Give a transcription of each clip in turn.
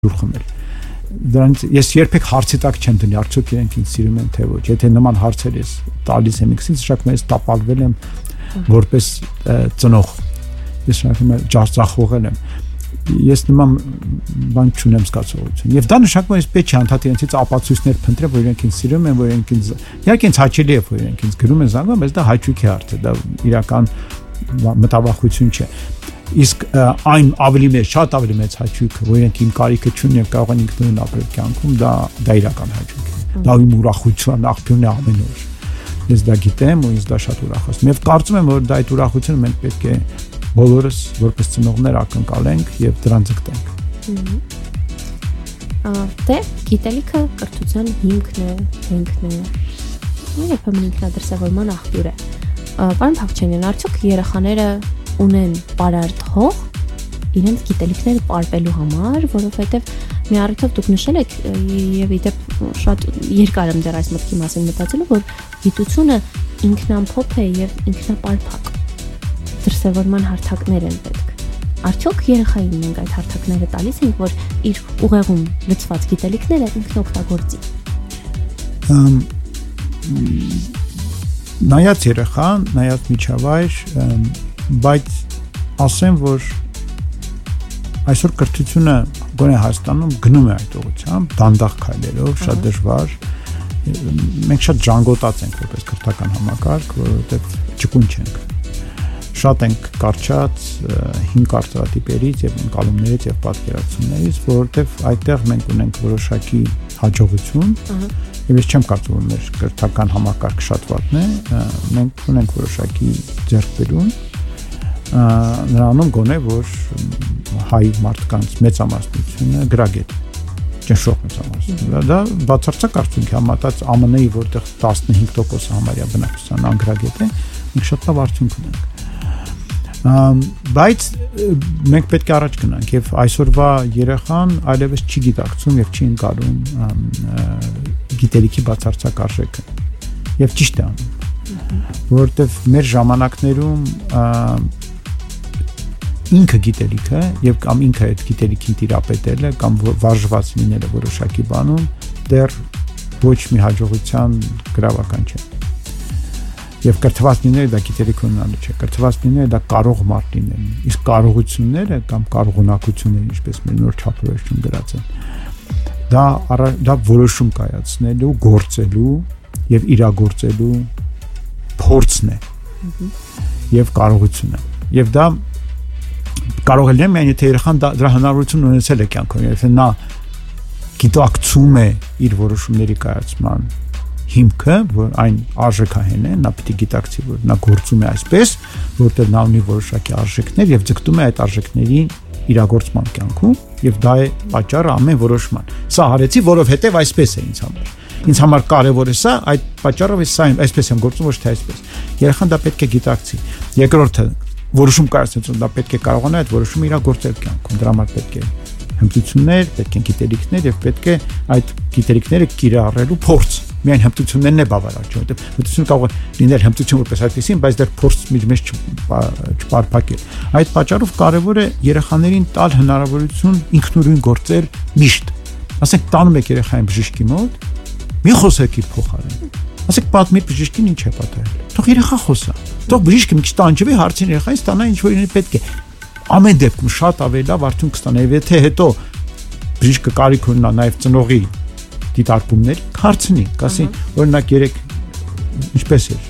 ջուր խմել։ Դրանից ես երբեք հարցի տակ չեմ դնի, արդյոք իրենք ինձ սիրում են թե ոչ։ Եթե նման հարցեր ես տալիս եմ ինքսից, շարք մեզ տապալվել եմ որպես ծնող։ Ես շարք ճախողել եմ։ Ես նման բան չունեմ զգացողություն։ Եվ դա նշանակում է ես պետք է անդադ իրենցից ապացույցներ փնտրեմ, որ իրենք ինձ սիրում են, որ իրենք ինձ իհարկե ինձ հաճելի է, որ իրենք ինձ գրում են զանգում, բայց դա հաճույքի հարց է, դա իրական մտավախություն չէ։ Իսկ այն ավելի մեծ, շատ ավելի մեծ հաճույքը, որ իրենք իմ կարիքը չունեն եւ կարող են ինքնուրույն ապրել կյանքում, դա իրական հաճույք է։ Դա իմ ուրախության աղբյուրն է ամեն օր։ Ես դա գիտեմ ու ինձ դա շատ ուրախացնում։ Եվ կարծում եմ, որ դա այդ ուրախությունը մենք պետք է բոլորս որպես ծնողներ ակնկալենք եւ դրան ձգտենք։ Դե գիտելիքը կրթության հիմքն է, հենքն է։ Երբեմն ինքնադրսևորման աղբյուր է։ Պարոն Փախչյանյան, արդյոք երեխաները ունեն պարարտ հող իրենց գիտելիքները պարպելու համար, որովհետև մի առիթով դուք նշել եք եւ իդեպ շատ երկար եմ դեռ այս մտքի մասին մտածելու, որ գիտությունը ինքնամփոփ է եւ ինքնապարփակ դրսևորման հարթակներ են պետք։ Արդյոք երեխային մենք այդ հարթակները տալիս ենք, որ իր ուղեղում լցված գիտելիքները ինքն օգտագործի։ Նայած երեխան, նայած միջավայր, բայց ասեմ, որ այսօր կրթությունը գոնե Հայաստանում գնում է այդ ուղղությամբ, դանդաղ քայլերով, շատ դժվար։ Մենք շատ ժանգոտած ենք որպես կրթական համակարգ, որովհետև ճկուն չենք։ Շատ ենք կարճած հին կարծրատիպերից եւ ընկալումներից եւ պատկերացումներից, որովհետեւ այդտեղ մենք ունենք որոշակի հաջողություն, եւ ես չեմ կարծում, որ մեր կրթական համակարգը շատ վատն է, մենք ունենք որոշակի ձեռքբերում, նրանում գոնե որ հայ մարդկանց մեծամասնությունը գրագետ ճնշող մեծամասնություն, դա բացարձակ արդյունք է համատած ԱՄՆ-ի, որտեղ 15% համարյա բնակչության անգրագետ է, մենք շատ լավ արդյունք ունենք։ Բայց մենք պետք է առաջ գնանք եւ այսօրվա երեխան այլևս չի գիտակցում եւ չի ընկալում գիտելիքի բացարձակ արժեքը եւ ճիշտ է անում, որովհետեւ մեր ժամանակներում ինքը գիտելիքը եւ կամ ինքը այդ գիտելիքին տիրապետելը կամ վարժված լինելը որոշակի բանում դեռ ոչ մի հաջողության գրավական չէ։ Եվ կրթված լինելը դա գիտելիք ունենալը չէ, կրթված լինելը դա կարող մարդ լինելն է, իսկ կարողությունները կամ կարողունակությունները, ինչպես մեր նոր չափորոշում գրած են, դա որոշում կայացնելու, գործելու եւ իրագործելու փորձն է եւ կարողությունը։ Եվ դա կարող է լինել միայն եթե երեխան դրա հնարավորություն ունեցել է կյանքում, եթե նա գիտակցում է իր որոշումների կայացման հիմքը, որ այն արժեքահեն է, նա պիտի գիտակցի, որ նա գործում է այսպես, որտեղ նա ունի որոշակի արժեքներ եւ ձգտում է այդ արժեքների իրագործման կյանքում եւ դա է պատճառը ամեն որոշման։ Սա արեցի, որովհետեւ այսպես է ինձ համար։ Ինձ համար կարեւոր է սա, այդ պատճառով է սա այսպես եմ գործում, ոչ թե այսպես։ Երեխան դա պետք է գիտակցի։ Երկրորդը որոշում կայացնելուց դա պետք է կարողանա այդ որոշումը իրագործել կյանքում։ Դրա համար պետք է հմտություններ, պետք են գիտելիքներ եւ պետք է այդ գիտելիքները կիրառելու փորձ։ Միայն հմտություններն է բավարար, որովհետեւ հմտություն կարող է լինել հմտություն որպես այդպեսին, բայց դեռ փորձ մեջ չպարփակել։ Այդ պատճառով կարեւոր է երեխաներին տալ հնարավորություն ինքնուրույն գործել միշտ։ Ասենք տանում եք երեխային բժշկի մոտ, մի խոսեք իր փոխարեն։ Ասեք պատմի բժշկին ինչ է պատահել։ Թող երեխա խոսա։ Թող բժիշկը մի քիչ տանջվի, հարցին երեխային ստանա ինչ որ իրեն պետք է։ Ամեն դեպքում շատ ավելի լավ արդյունք կստանա, եւ եթե հետո բժիշկը կարիք ունենա նաեւ ծնողի դիտարկումներ, հարցնի, ասի, օրինակ երեք ինչպես էր։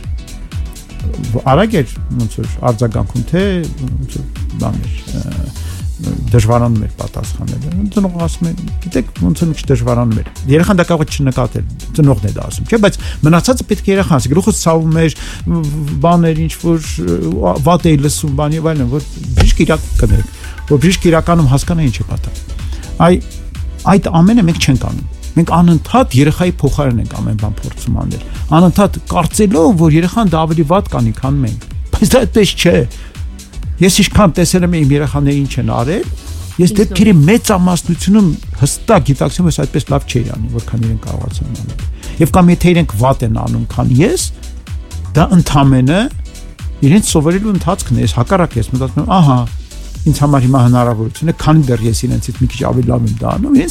Արագ էր ոնց որ արձագանքում, թե ոնց որ բան էր, դժվարանում էր պատասխանել։ Ծնողը ասում է, գիտեք, ոնց որ մի քիչ դժվարանում էր։ Երեխան դա կարող է չնկատել, ծնողն է դա ասում, չէ՞, բայց մնացածը պետք է երեխան ասի, գլուխը ցավում էր, բաներ ինչ որ վատ է լսում, բան եւ այլն, որ բժիշկը իրական կներեք, որ բժիշկը իրականում հասկանա ինչ է պատահել։ Այդ ամենը մենք չենք անում։ Մենք անընդհատ երեխայի փոխարեն ենք ամեն բան փորձում անել։ Անընդհատ կարծելով, որ երեխան դա ավելի վատ կանի, քան մենք։ Բայց դա այդպես չէ։ Ես ինչքան տեսել եմ իմ երեխաները ինչ են արել, ես դեպքերի մեծամասնությունում հստակ գիտակցում եմ, այդպես լավ չէի անի, որքան իրենք կարողացան անել։ Եվ կամ եթե իրենք վատ են անում, քան ես, դա ընդամենը իրենց սովորելու ընթացքն է, ես հակառակ ես մտածում եմ, ահա, ինձ համար հիմա հնարավորություն է, քանի դեռ ես իրենցից մի քիչ ավելի լավ եմ դա անում,